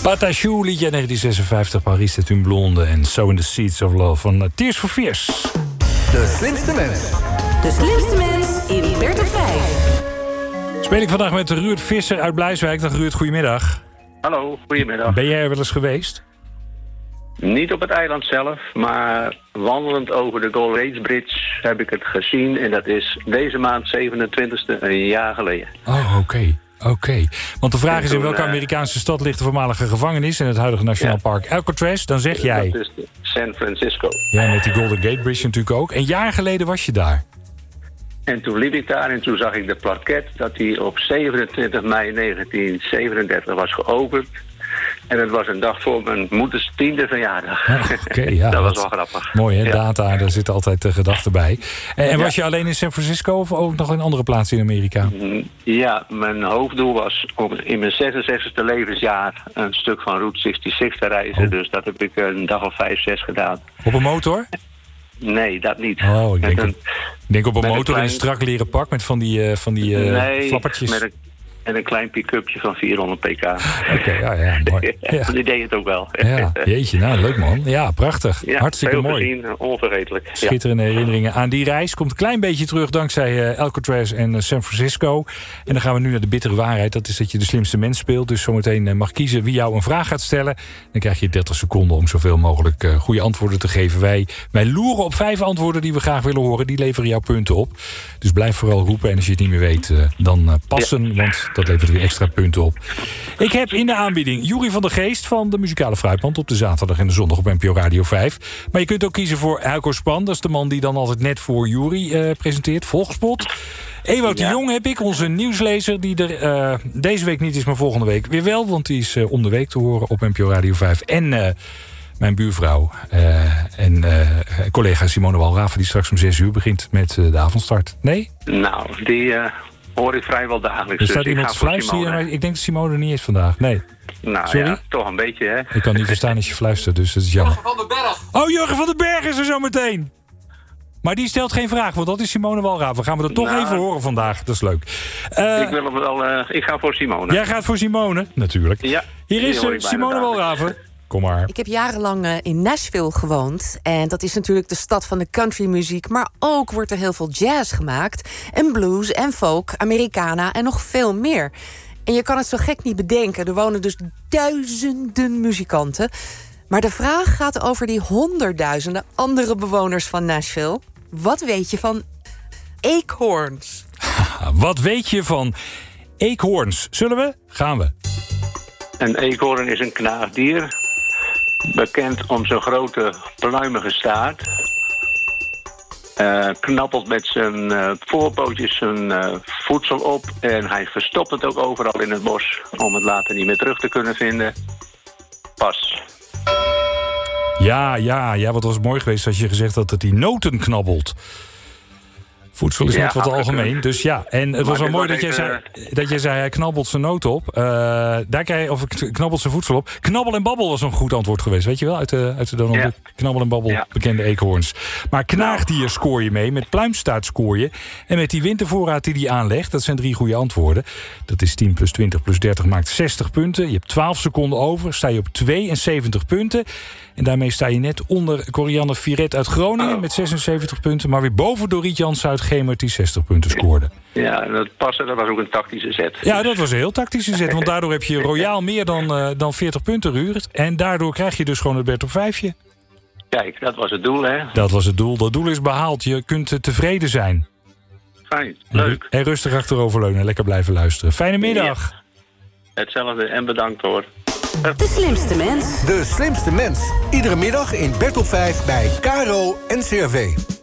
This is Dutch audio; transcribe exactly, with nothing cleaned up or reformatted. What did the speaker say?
Patachou, liedje negentien zesenvijftig, Paris c'est une blonde en So in the Seeds of Love van uh, Tears for Fears. De slimste mens. De slimste mens in Bert op vijf. Speel ik vandaag met Ruud Visser uit Blijswijk. Dag Ruud, goedemiddag. Hallo, goedemiddag. Ben jij er wel eens geweest? Niet op het eiland zelf, maar wandelend over de Golden Gate Bridge heb ik het gezien. En dat is deze maand zevenentwintigste, een jaar geleden. Oh, oké. Okay. Oké. Okay. Want de vraag is, in welke uh, Amerikaanse stad ligt de voormalige gevangenis en het huidige Nationaal ja. Park Alcatraz? Dan zeg jij... Dat is San Francisco. Ja, met die Golden Gate Bridge natuurlijk ook. Een jaar geleden was je daar. En toen liep ik daar en toen zag ik de plaquet dat die op zevenentwintig mei negentien zevenendertig was geopend. En het was een dag voor mijn moeders tiende verjaardag. Ah, okay, ja, dat was wat wel grappig. Mooi hè, ja. Data, daar zitten altijd uh, gedachten bij. En, en was ja. je alleen in San Francisco of ook nog in andere plaatsen in Amerika? Ja, mijn hoofddoel was om in mijn zesenzestigste levensjaar een stuk van Route zesenzestig te reizen. Oh. Dus dat heb ik een dag of vijf, zes gedaan. Op een motor? Nee, dat niet. Oh, ik denk, een, op, ik denk op een motor een klein... in een strak leren pak met van die, uh, van die uh, nee, flappertjes. Met een, en een klein pick-upje van vierhonderd pk. Oké, okay, ja, ja, mooi. Ja. Die deed het ook wel. Ja, jeetje, nou, leuk man. Ja, prachtig. Ja, hartstikke veel mooi. gezien, onvergetelijk. Schitterende ja. herinneringen aan die reis. Komt een klein beetje terug dankzij uh, Alcatraz en uh, San Francisco. En dan gaan we nu naar de bittere waarheid. Dat is dat je de slimste mens speelt. Dus zometeen uh, mag kiezen wie jou een vraag gaat stellen. Dan krijg je dertig seconden om zoveel mogelijk uh, goede antwoorden te geven. Wij, wij loeren op vijf antwoorden die we graag willen horen. Die leveren jouw punten op. Dus blijf vooral roepen. En als je het niet meer weet, uh, dan uh, passen. Ja. Want dat levert weer extra punten op. Ik heb in de aanbieding Jury van der Geest van de Muzikale Fruitmand op de zaterdag en de zondag op N P O Radio vijf. Maar je kunt ook kiezen voor Hugo Span. Dat is de man die dan altijd net voor Jury uh, presenteert. Volgspot. Ewout ja. de Jong heb ik, onze nieuwslezer, die er uh, deze week niet is, maar volgende week weer wel. Want die is uh, om de week te horen op N P O Radio vijf. En uh, mijn buurvrouw uh, en uh, collega Simone Walraven, die straks om zes uur begint met uh, de avondstart. Nee? Nou, die... Uh... hoor ik vrijwel dagelijks. Er staat dus iemand fluisteren, maar ik denk dat Simone er niet is vandaag. Nee. Nou Sorry? Ja, toch een beetje, hè. Ik kan niet verstaan als je fluistert, dus dat is jammer. Jurgen van den Berg. Oh, Jurgen van den Berg is er zo meteen. Maar die stelt geen vraag, want dat is Simone Walraven. Gaan we dat toch nou, even horen vandaag, dat is leuk. Uh, ik wil hem wel, uh, ik ga voor Simone. Jij gaat voor Simone, natuurlijk. Ja. Hier is ze, Simone Walraven. Kom maar. Ik heb jarenlang uh, in Nashville gewoond. En dat is natuurlijk de stad van de countrymuziek. Maar ook wordt er heel veel jazz gemaakt. En blues en folk, Americana en nog veel meer. En je kan het zo gek niet bedenken. Er wonen dus duizenden muzikanten. Maar de vraag gaat over die honderdduizenden andere bewoners van Nashville. Wat weet je van eekhoorns? Wat weet je van eekhoorns? Zullen we? Gaan we. Een eekhoorn is een knaagdier. Bekend om zijn grote pluimige staart. Uh, knappelt met zijn uh, voorpootjes zijn uh, voedsel op. En hij verstopt het ook overal in het bos. Om het later niet meer terug te kunnen vinden. Pas. Ja, ja, ja, wat was mooi geweest als je gezegd had dat hij noten knabbelt. Voedsel is ja, net wat algemeen, dus ja. En het was wel mooi dat jij, zei, dat jij zei, hij knabbelt zijn noten op. Uh, daar krijg je, of knabbelt zijn voedsel op. Knabbel en babbel was een goed antwoord geweest, weet je wel? Uit de, uit de Donald ja. Knabbel en babbel, ja. bekende eekhoorns. Maar knaagdier scoor je mee, met pluimstaart scoor je. En met die wintervoorraad die hij aanlegt, dat zijn drie goede antwoorden. Dat is tien plus twintig plus dertig maakt zestig punten. Je hebt twaalf seconden over, sta je op tweeënzeventig punten. En daarmee sta je net onder Corianne Firet uit Groningen oh. met zesenzeventig punten. Maar weer boven Doriet Jans uit Gemert die zestig punten scoorde. Ja, dat passen, dat was ook een tactische zet. Ja, dat was een heel tactische zet. Want daardoor heb je royaal meer dan, uh, dan veertig punten, Ruurt. En daardoor krijg je dus gewoon het Bert op vijfje. Kijk, dat was het doel, hè? Dat was het doel. Dat doel is behaald. Je kunt uh, tevreden zijn. Fijn, leuk. En rustig achteroverleunen. Lekker blijven luisteren. Fijne middag. Ja. Hetzelfde en bedankt hoor. De slimste mens. De slimste mens. Iedere middag in Bert op vijf bij Caro en C R V.